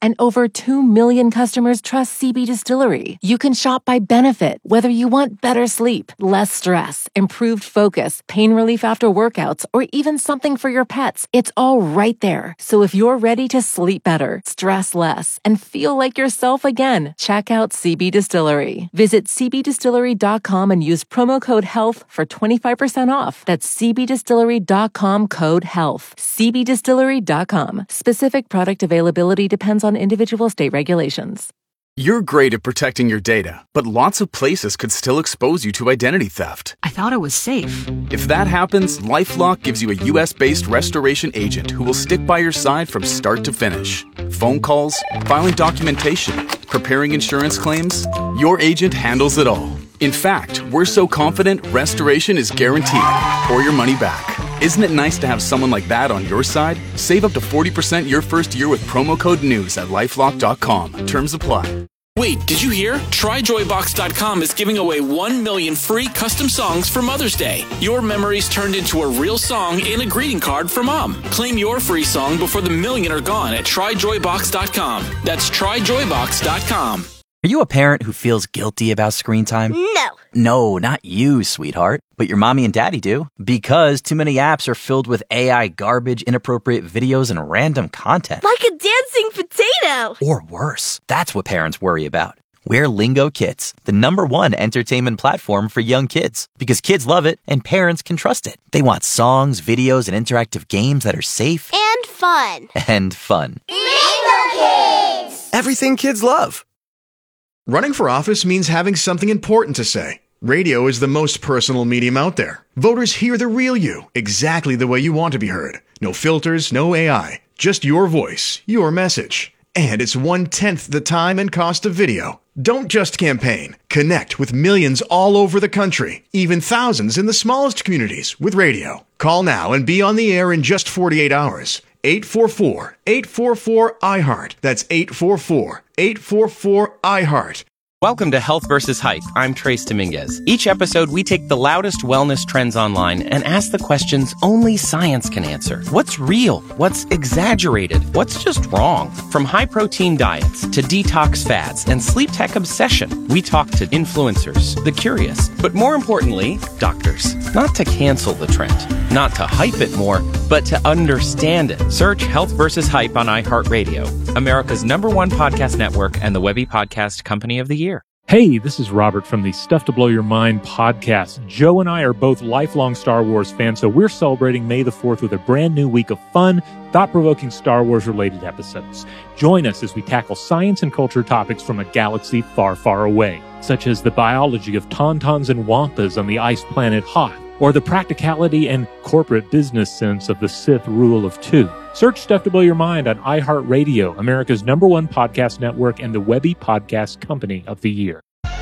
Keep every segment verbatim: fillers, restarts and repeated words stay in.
And over two million customers trust C B Distillery. You can shop by benefit, whether you want better sleep, less stress, improved focus, pain relief after workouts, or even something for your pets. It's all right there. So if you're ready to sleep better, stress less, and feel like yourself again, check out C B Distillery. Visit c b distillery dot com and use promo code HEALTH for twenty-five percent off. That's c b distillery dot com code HEALTH. c b distillery dot com. Specific product availability depends on individual state regulations. You're great at protecting your data, but lots of places could still expose you to identity theft. I thought it was safe. If that happens, LifeLock gives you a U S-based restoration agent who will stick by your side from start to finish. Phone calls, filing documentation, preparing insurance claims, your agent handles it all. In fact, we're so confident restoration is guaranteed or your money back. Isn't it nice to have someone like that on your side? Save up to forty percent your first year with promo code NEWS at lifelock dot com. Terms apply. Wait, did you hear? try joy box dot com is giving away one million free custom songs for Mother's Day. Your memories turned into a real song and a greeting card for Mom. Claim your free song before the million are gone at try joy box dot com. That's try joy box dot com. Are you a parent who feels guilty about screen time? No. No, not you, sweetheart. But your mommy and daddy do. Because too many apps are filled with A I garbage, inappropriate videos, and random content. Like a dancing potato. Or worse. That's what parents worry about. We're Lingo Kids, the number one entertainment platform for young kids. Because kids love it and parents can trust it. They want songs, videos, and interactive games that are safe. And fun. And fun. Lingo Kids! Everything kids love. Running for office means having something important to say. Radio is the most personal medium out there. Voters hear the real you, exactly the way you want to be heard. No filters, no A I. Just your voice, your message. And it's one-tenth the time and cost of video. Don't just campaign. Connect with millions all over the country, even thousands in the smallest communities with radio. Call now and be on the air in just forty-eight hours. eight four four, eight four four, I heart. That's eight four four, eight four four, I heart. Welcome to Health versus Hype. I'm Trace Dominguez. Each episode, we take the loudest wellness trends online and ask the questions only science can answer. What's real? What's exaggerated? What's just wrong? From high-protein diets to detox fads and sleep tech obsession, we talk to influencers, the curious, but more importantly, doctors. Not to cancel the trend, not to hype it more, but to understand it. Search Health versus Hype on iHeartRadio, America's number one podcast network and the Webby Podcast Company of the Year. Hey, this is Robert from the Stuff to Blow Your Mind podcast. Joe and I are both lifelong Star Wars fans, so we're celebrating May the fourth with a brand new week of fun, thought-provoking Star Wars-related episodes. Join us as we tackle science and culture topics from a galaxy far, far away, such as the biology of tauntauns and wampas on the ice planet Hoth, or the practicality and corporate business sense of the Sith rule of two. Search Stuff to Blow Your Mind on iHeartRadio, America's number one podcast network and the Webby Podcast Company of the Year.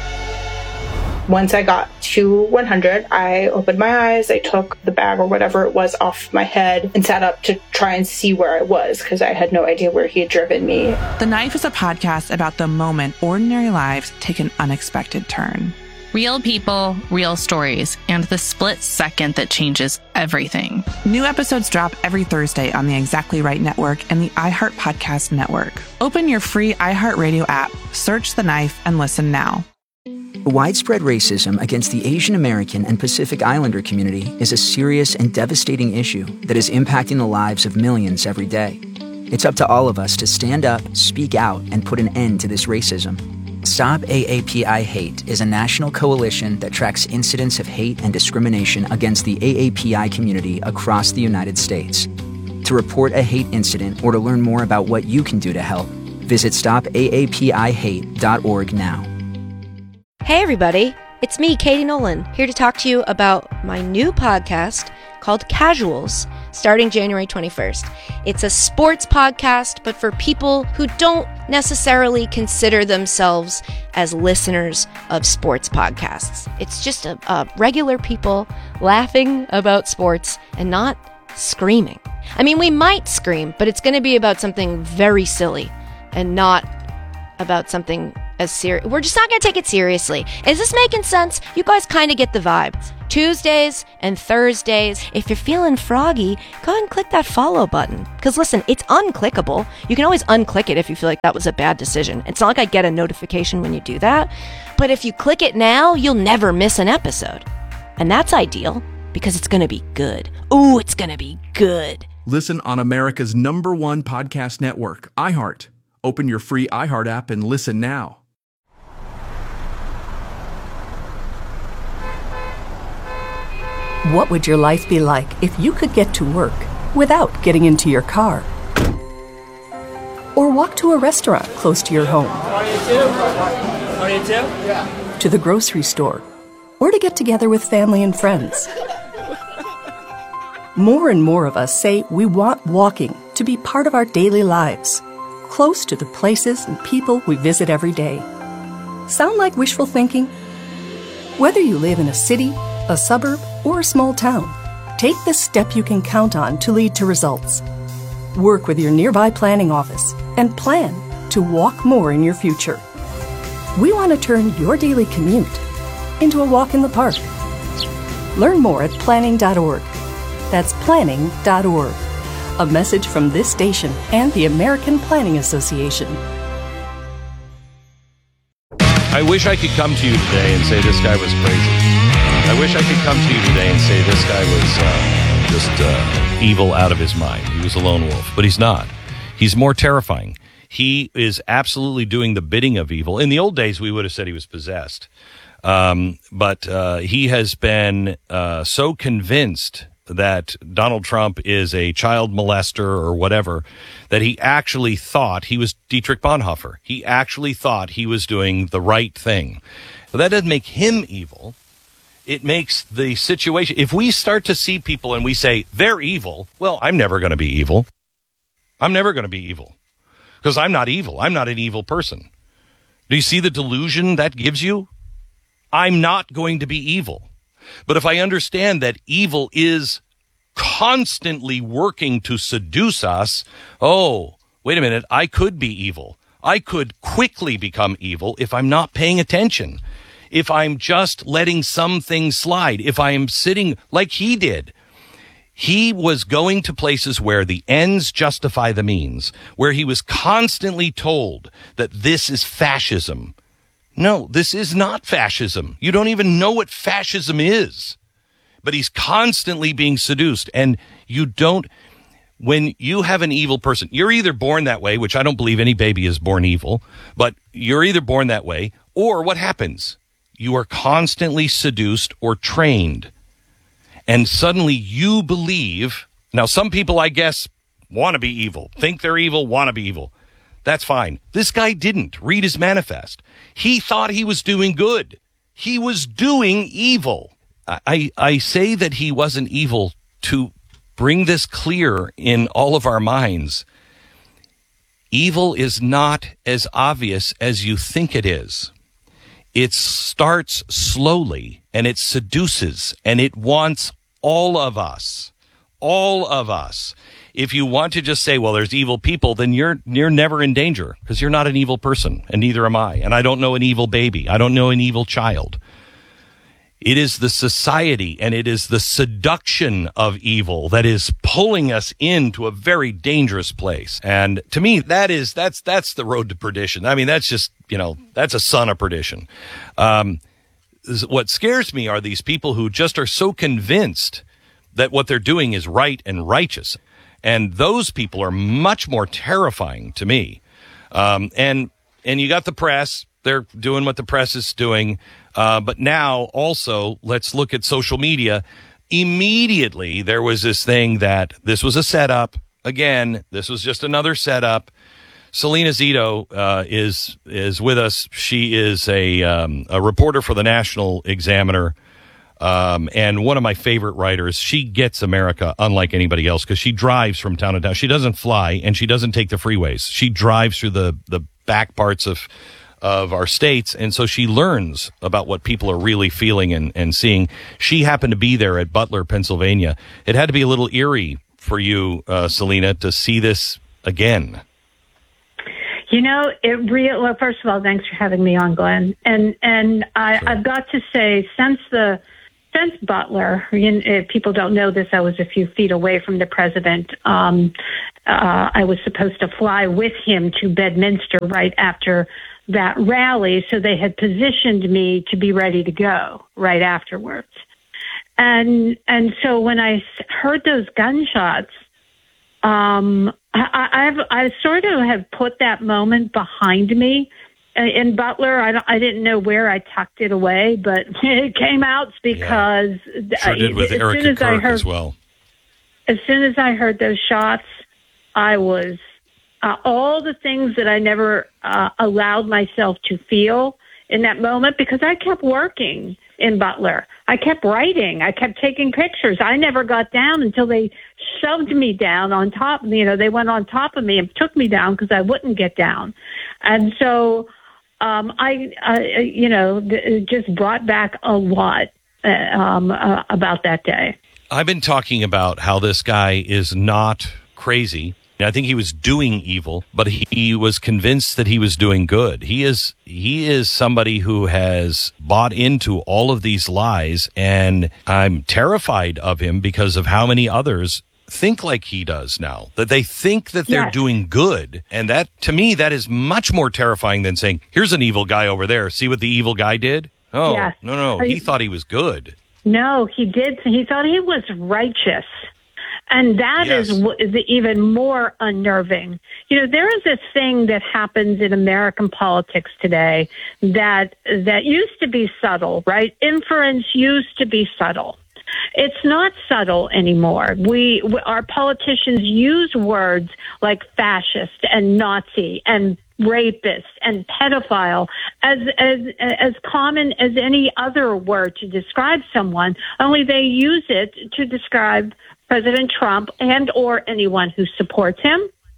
Once I got to one hundred, I opened my eyes, I took the bag or whatever it was off my head and sat up to try and see where I was because I had no idea where he had driven me. The Knife is a podcast about the moment ordinary lives take an unexpected turn. Real people, real stories, and the split second that changes everything. New episodes drop every Thursday on the Exactly Right Network and the iHeart Podcast Network. Open your free iHeartRadio app, search The Knife, and listen now. Widespread racism against the Asian American and Pacific Islander community is a serious and devastating issue that is impacting the lives of millions every day. It's up to all of us to stand up, speak out, and put an end to this racism. Stop A A P I Hate is a national coalition that tracks incidents of hate and discrimination against the A A P I community across the United States. To report a hate incident or to learn more about what you can do to help, visit stop A A P I hate dot org now. Hey everybody, it's me, Katie Nolan, here to talk to you about my new podcast called Casuals, starting January twenty-first. It's a sports podcast, but for people who don't necessarily consider themselves as listeners of sports podcasts. It's just a, a regular people laughing about sports and not screaming. I mean, we might scream, but it's going to be about something very silly and not about something as serious. We're just not going to take it seriously. Is this making sense? You guys kind of get the vibe. Tuesdays and Thursdays. If you're feeling froggy, go ahead and click that follow button. Because listen, it's unclickable. You can always unclick it if you feel like that was a bad decision. It's not like I get a notification when you do that. But if you click it now, you'll never miss an episode. And that's ideal because it's going to be good. Ooh, it's going to be good. Listen on America's number one podcast network, iHeart. Open your free iHeart app and listen now. What would your life be like if you could get to work without getting into your car? Or walk to a restaurant close to your home? To the grocery store? Or to get together with family and friends? More and more of us say we want walking to be part of our daily lives, close to the places and people we visit every day. Sound like wishful thinking? Whether you live in a city, a suburb, or a small town, take the step you can count on to lead to results. Work with your nearby planning office and plan to walk more in your future. We want to turn your daily commute into a walk in the park. Learn more at planning dot org. That's planning dot org. A message from this station and the American Planning Association. I wish I could come to you today and say this guy was crazy. I wish I could come to you today and say this guy was uh, just uh, evil out of his mind. He was a lone wolf, but he's not. He's more terrifying. He is absolutely doing the bidding of evil. In the old days, we would have said he was possessed. Um, but uh, he has been uh, so convinced that Donald Trump is a child molester or whatever, that he actually thought he was Dietrich Bonhoeffer. He actually thought he was doing the right thing. But that doesn't make him evil. It makes the situation, if we start to see people and we say, they're evil, well, I'm never going to be evil. I'm never going to be evil because I'm not evil. I'm not an evil person. Do you see the delusion that gives you? I'm not going to be evil. But if I understand that evil is constantly working to seduce us, oh, wait a minute, I could be evil. I could quickly become evil if I'm not paying attention. If I'm just letting some things slide, if I am sitting like he did. He was going to places where the ends justify the means, where he was constantly told that this is fascism. No, this is not fascism. You don't even know what fascism is. But he's constantly being seduced. And you don't, when you have an evil person, you're either born that way, which I don't believe any baby is born evil, but you're either born that way, or what happens? You are constantly seduced or trained. And suddenly you believe, now some people, I guess, want to be evil, think they're evil, want to be evil. That's fine. This guy didn't read his manifest. He thought he was doing good. He was doing evil. I, I say that he wasn't evil to bring this clear in all of our minds. Evil is not as obvious as you think it is. It starts slowly, and it seduces, and it wants all of us, all of us. If you want to just say, well, there's evil people, then you're you're never in danger because you're not an evil person, and neither am I. And I don't know an evil baby. I don't know an evil child. It is the society and it is the seduction of evil that is pulling us into a very dangerous place. And to me, that is, that's, that's the road to perdition. I mean, that's just, you know, that's a son of perdition. Um, what scares me are these people who just are so convinced that what they're doing is right and righteous. And those people are much more terrifying to me. Um, and, and you got the press. They're doing what the press is doing. Uh, but now also let's look at social media. Immediately there was this thing that this was a setup. Again, this was just another setup. Selena Zito uh, is is with us. She is a um, a reporter for the National Examiner um, and one of my favorite writers. She gets America unlike anybody else because she drives from town to town. She doesn't fly and she doesn't take the freeways. She drives through the the back parts of of our states, and so she learns about what people are really feeling and, and seeing. She happened to be there at Butler, Pennsylvania. It had to be a little eerie for you, uh, Selena, to see this again. You know, it real. Well, first of all, thanks for having me on, Glenn. And and I, I've got to say, since the since Butler, if people don't know this, I was a few feet away from the president. Um, uh, I was supposed to fly with him to Bedminster right after that rally, so they had positioned me to be ready to go right afterwards. And and so when I heard those gunshots, um, I, I've I sort of have put that moment behind me. In Butler, I, don't, I didn't know where I tucked it away, but it came out because yeah. Sure did with as Erica soon as Kirk I heard, as well. As soon as I heard those shots, I was uh, all the things that I never uh, allowed myself to feel in that moment, because I kept working in Butler. I kept writing. I kept taking pictures. I never got down until they shoved me down on top. You know, they went on top of me and took me down because I wouldn't get down. And so um, I, uh, you know, it just brought back a lot uh, um, uh, about that day. I've been talking about how this guy is not crazy. I think he was doing evil, but he, he was convinced that he was doing good. He is he is somebody who has bought into all of these lies, and I'm terrified of him because of how many others think like he does now, that they think that they're yes. doing good. And that, to me, that is much more terrifying than saying, here's an evil guy over there. See what the evil guy did? Oh, yes. no, no. He thought he was good. No, he did. He thought he was righteous. And that Yes. is what is even more unnerving. You know, there is this thing that happens in American politics today that that used to be subtle, right? Inference used to be subtle. It's not subtle anymore. We, we our politicians use words like fascist and Nazi and rapist and pedophile as as as common as any other word to describe someone, only they use it to describe President Trump and or anyone who supports him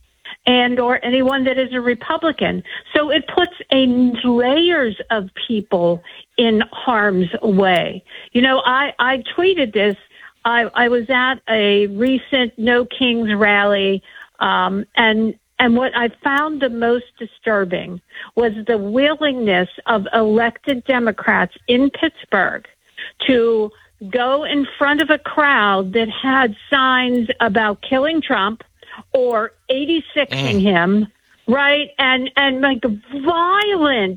and or anyone that is a Republican. So it puts a layers of people in harm's way. You know, I, I tweeted this. I, I was at a recent No Kings rally, um, and and what I found the most disturbing was the willingness of elected Democrats in Pittsburgh to go in front of a crowd that had signs about killing Trump or eighty-sixing mm. him, right? And and like violent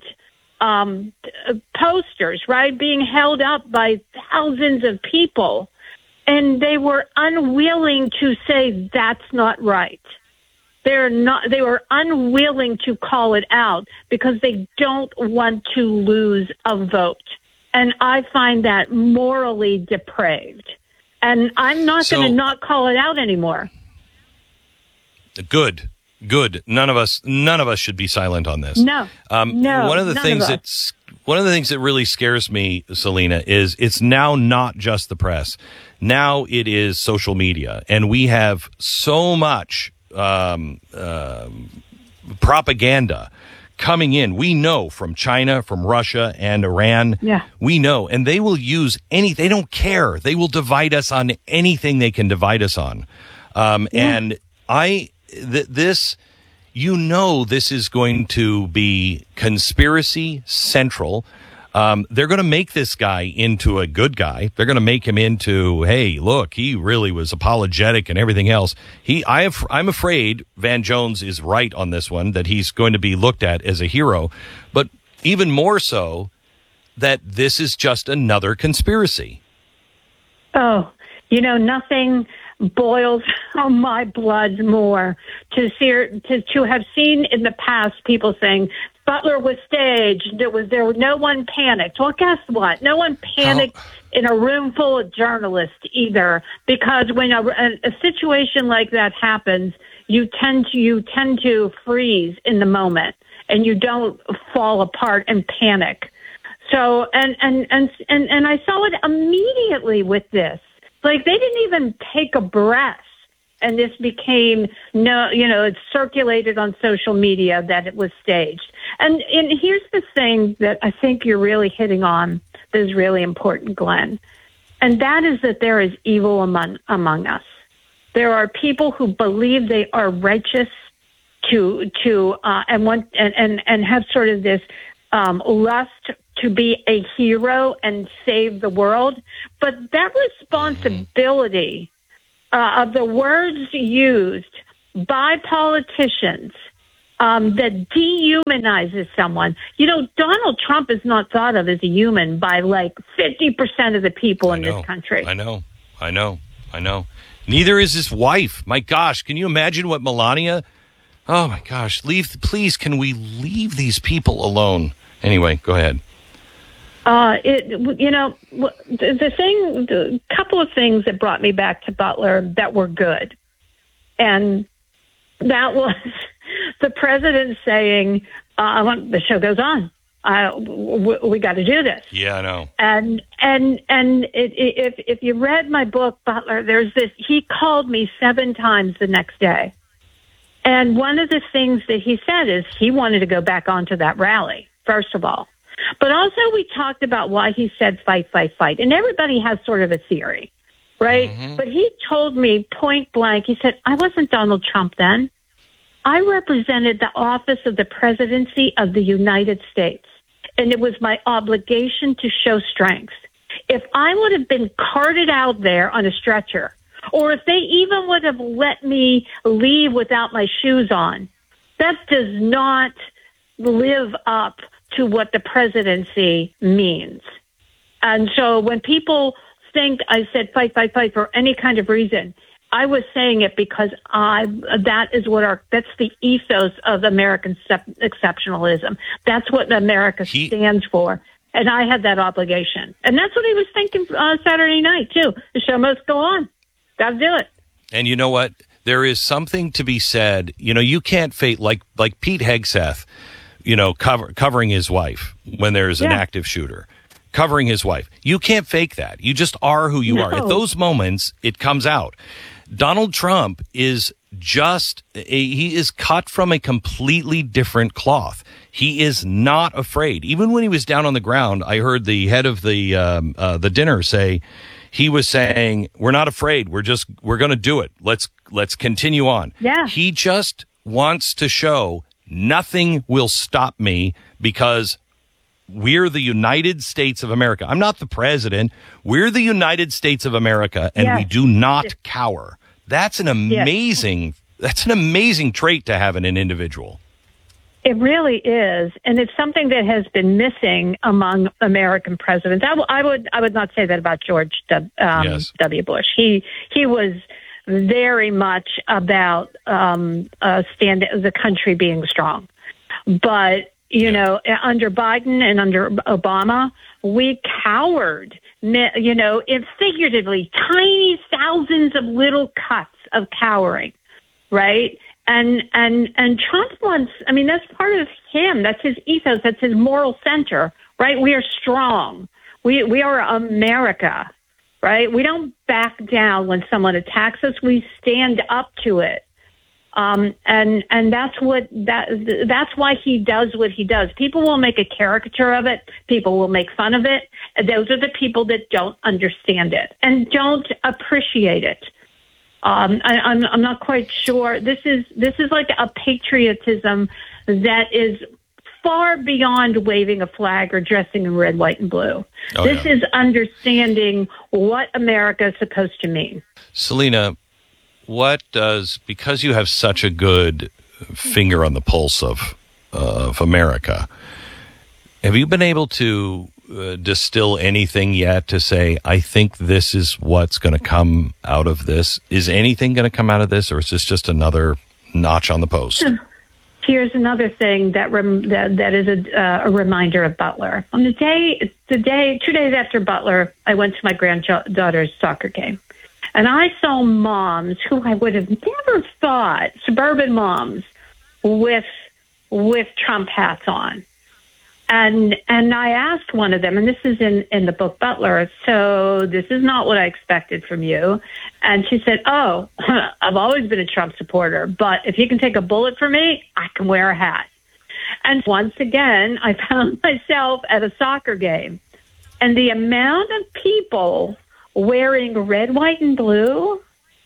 um, posters, right, being held up by thousands of people. And they were unwilling to say that's not right. They're not, they were unwilling to call it out because they don't want to lose a vote. And I find that morally depraved. And I'm not So- going to not call it out anymore. Good. Good. None of us, none of us should be silent on this. No. Um, no. One of the none things of us. that's one of the things that really scares me, Selena, is it's now not just the press. Now it is social media, and we have so much um, uh, propaganda coming in. We know from China, from Russia, and Iran. Yeah. We know, and they will use any. They don't care. They will divide us on anything they can divide us on. Um, Yeah. And I. Th- this, you know, this is going to be conspiracy central. Um, they're going to make this guy into a good guy. They're going to make him into, hey, look, he really was apologetic and everything else. He, I have, I'm afraid Van Jones is right on this one, that he's going to be looked at as a hero, but even more so that this is just another conspiracy. Oh, you know, nothing boils on my blood more to see to to have seen in the past people saying Butler was staged. There was there no one panicked. Well, guess what? No one panicked How? in a room full of journalists either, because when a, a, a situation like that happens, you tend to you tend to freeze in the moment and you don't fall apart and panic. So and and and and, and I saw it immediately with this. Like, they didn't even take a breath, and this became, no, you know, it's circulated on social media that it was staged. And, and here's the thing that I think you're really hitting on that is really important, Glenn, and that is that there is evil among, among us. There are people who believe they are righteous to, to uh, and want and, and, and have sort of this um, lust to be a hero and save the world, but that responsibility uh, of the words used by politicians um, that dehumanizes someone. You know, Donald Trump is not thought of as a human by like fifty percent of the people in this country. I know, I know, I know. Neither is his wife. My gosh, can you imagine what Melania... Oh, my gosh. Leave, please, can we leave these people alone? Anyway, go ahead. Uh, it, you know, the, the thing, the couple of things that brought me back to Butler that were good. And that was the president saying, uh, I want, the show goes on. Uh, w- we got to do this. Yeah, I know. And, and, and it, it, if, if you read my book, Butler, there's this, he called me seven times the next day. And one of the things that he said is he wanted to go back onto that rally, first of all. But also we talked about why he said fight, fight, fight. And everybody has sort of a theory, right? Mm-hmm. But he told me point blank, he said, I wasn't Donald Trump then. I represented the office of the presidency of the United States. And it was my obligation to show strength. If I would have been carted out there on a stretcher, or if they even would have let me leave without my shoes on, that does not live up to what the presidency means. And so when people think I said fight, fight, fight for any kind of reason, I was saying it because I that is what our that's the ethos of American exceptionalism. That's what America he, stands for. And I had that obligation. And that's what he was thinking uh, Saturday night, too. The show must go on. Got to do it. And you know what? There is something to be said. You know, you can't fake like like Pete Hegseth, you know, cover, covering his wife when there's yeah. an active shooter, covering his wife. You can't fake that. You just are who you no. are. At those moments, it comes out. Donald Trump is just a, he is cut from a completely different cloth. He is not afraid. Even when he was down on the ground, I heard the head of the um, uh, the dinner say. He was saying, we're not afraid. We're just, we're going to do it. Let's, let's continue on. Yeah. He just wants to show nothing will stop me because we're the United States of America. I'm not the president. We're the United States of America, and yes. we do not yes. cower. That's an amazing, yes. that's an amazing trait to have in an individual. It really is, and it's something that has been missing among American presidents. I, w- I would, I would not say that about George w, um, yes. W. Bush. He, he was very much about um, uh, stand the country being strong. But you know, under Biden and under Obama, we cowered. You know, it figuratively, tiny thousands of little cuts of cowering, right? And, and, and Trump wants, I mean, that's part of him. That's his ethos. That's his moral center, right? We are strong. We, we are America, right? We don't back down when someone attacks us. We stand up to it. Um, and, and that's what, that, that's why he does what he does. People will make a caricature of it. People will make fun of it. Those are the people that don't understand it and don't appreciate it. Um, I, I'm, I'm not quite sure. This is this is like a patriotism that is far beyond waving a flag or dressing in red, white, and blue. Oh, this yeah. is understanding what America is supposed to mean. Selena, what does, because you have such a good finger on the pulse of uh, of America, have you been able to Uh, distill anything yet to say, I think this is what's going to come out of this? Is anything going to come out of this, or is this just another notch on the post? Here's another thing that rem- that, that is a, uh, a reminder of Butler. On the day, the day, two days after Butler, I went to my granddaughter's soccer game, and I saw moms who I would have never thought, suburban moms, with with Trump hats on. And and I asked one of them, and this is in, in the book Butler, so this is not what I expected from you. And she said, oh, I've always been a Trump supporter, but if you can take a bullet for me, I can wear a hat. And once again, I found myself at a soccer game. And the amount of people wearing red, white, and blue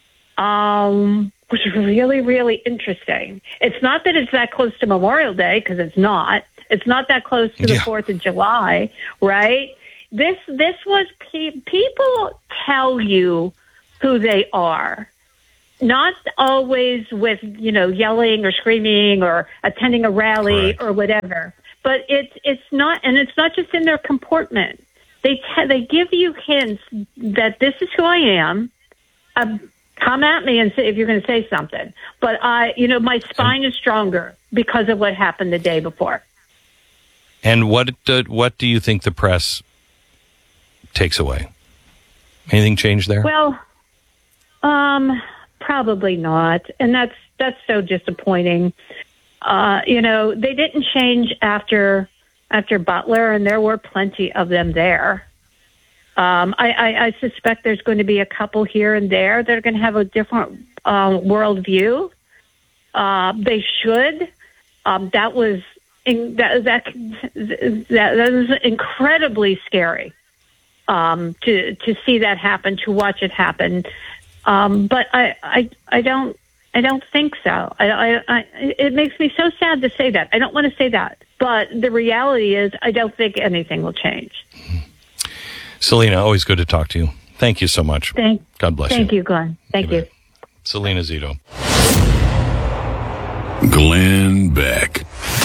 um, was really, really interesting. It's not that it's that close to Memorial Day, because it's not. It's not that close to the Yeah. fourth of July, right? This this was pe- people tell you who they are, not always with, you know, yelling or screaming or attending a rally or whatever. But it's it's not, and it's not just in their comportment. They te- they give you hints that this is who I am. Uh, come at me and say if you're going to say something. But I, you know, my spine is stronger because of what happened the day before. And what uh, what do you think the press takes away? Anything changed there? Well, um, probably not, and that's that's so disappointing. Uh, you know, they didn't change after after Butler, and there were plenty of them there. Um, I, I, I suspect there's going to be a couple here and there that are going to have a different uh, worldview. Uh, they should. Um, that was in, that, that that that was incredibly scary um, to to see that happen, to watch it happen. Um, but I, I I don't I don't think so. I, I, I it makes me so sad to say that. I don't want to say that, but the reality is I don't think anything will change. Selena, always good to talk to you. Thank you so much. Thank, God bless thank you. you, Glenn. Thank you. Selena Zito. Glenn Beck.